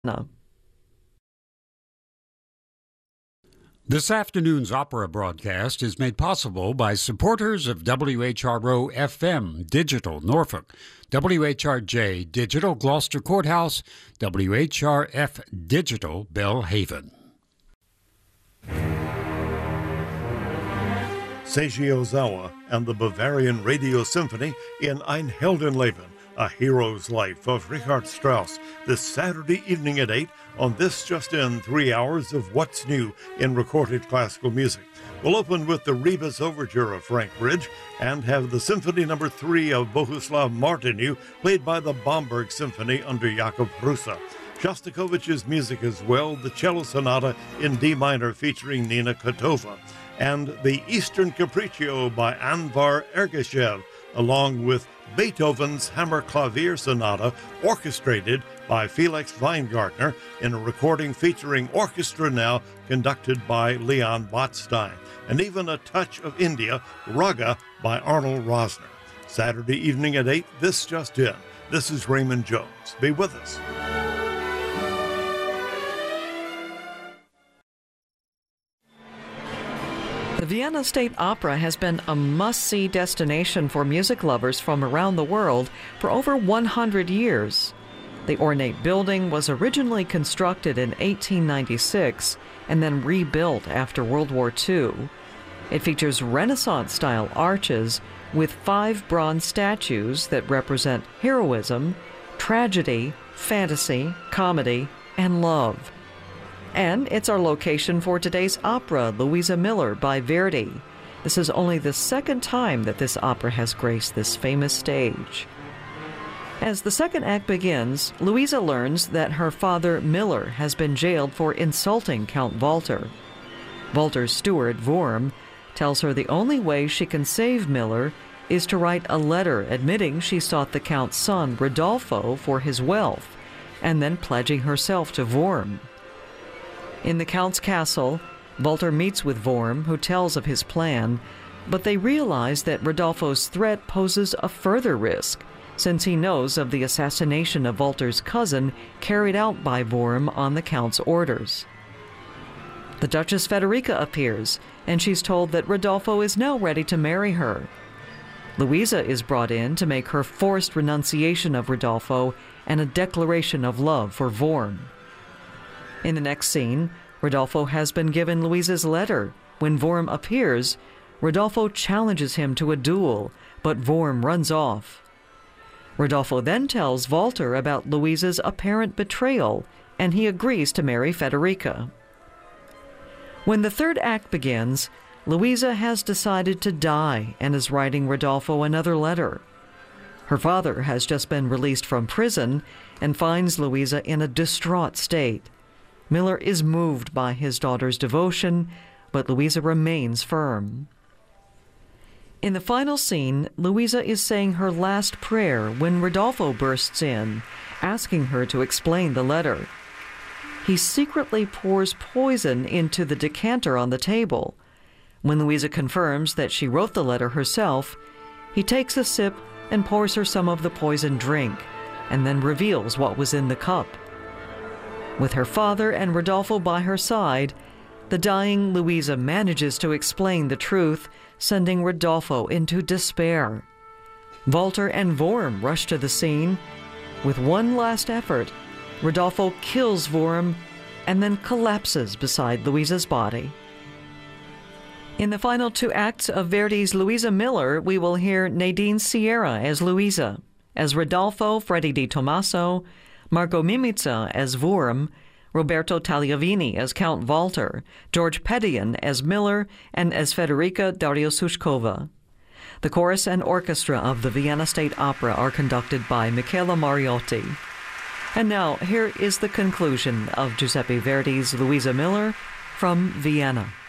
No. This afternoon's opera broadcast is made possible by supporters of WHRO-FM Digital Norfolk, WHRJ Digital Gloucester Courthouse, WHRF Digital Bellhaven. Seiji Ozawa and the Bavarian Radio Symphony in Ein Heldenleben, A Hero's Life of Richard Strauss, this Saturday evening at 8 on This Just In, 3 hours of what's new in recorded classical music. We'll open with the Rebus Overture of Frank Bridge and have the Symphony No. 3 of Bohuslav Martinu played by the Bamberg Symphony under Jakub Hrusa. Shostakovich's music as well, the Cello Sonata in D minor featuring Nina Kotova, and the Eastern Capriccio by Anvar Ergashev, along with Beethoven's Hammer Clavier Sonata, orchestrated by Felix Weingartner in a recording featuring orchestra now conducted by Leon Botstein, and even a touch of India, Raga by Arnold Rosner. Saturday evening at 8, This Just In. This is Raymond Jones. Be with us. The Vienna State Opera has been a must-see destination for music lovers from around the world for over 100 years. The ornate building was originally constructed in 1896 and then rebuilt after World War II. It features Renaissance-style arches with 5 bronze statues that represent heroism, tragedy, fantasy, comedy, and love. And it's our location for today's opera, Louisa Miller by Verdi. This is only the second time that this opera has graced this famous stage. As the second act begins, Louisa learns that her father, Miller, has been jailed for insulting Count Walter. Walter's steward, Worm, tells her the only way she can save Miller is to write a letter admitting she sought the Count's son, Rodolfo, for his wealth, and then pledging herself to Worm. In the Count's castle, Walter meets with Worm, who tells of his plan, but they realize that Rodolfo's threat poses a further risk, since he knows of the assassination of Walter's cousin carried out by Worm on the Count's orders. The Duchess Federica appears, and she's told that Rodolfo is now ready to marry her. Louisa is brought in to make her forced renunciation of Rodolfo and a declaration of love for Worm. In the next scene, Rodolfo has been given Louisa's letter. When Worm appears, Rodolfo challenges him to a duel, but Worm runs off. Rodolfo then tells Walter about Louisa's apparent betrayal, and he agrees to marry Federica. When the third act begins, Louisa has decided to die and is writing Rodolfo another letter. Her father has just been released from prison and finds Louisa in a distraught state. Miller is moved by his daughter's devotion, but Louisa remains firm. In the final scene, Louisa is saying her last prayer when Rodolfo bursts in, asking her to explain the letter. He secretly pours poison into the decanter on the table. When Louisa confirms that she wrote the letter herself, he takes a sip and pours her some of the poisoned drink, and then reveals what was in the cup. With her father and Rodolfo by her side, the dying Louisa manages to explain the truth, sending Rodolfo into despair. Walter and Worm rush to the scene. With one last effort, Rodolfo kills Worm and then collapses beside Louisa's body. In the final 2 acts of Verdi's Louisa Miller, we will hear Nadine Sierra as Louisa, as Rodolfo, Freddie Di Tommaso, Marco Mimica as Worm, Roberto Tagliavini as Count Walter, George Pedian as Miller, and as Federica Dario Sushkova. The chorus and orchestra of the Vienna State Opera are conducted by Michela Mariotti. And now, here is the conclusion of Giuseppe Verdi's Louisa Miller from Vienna.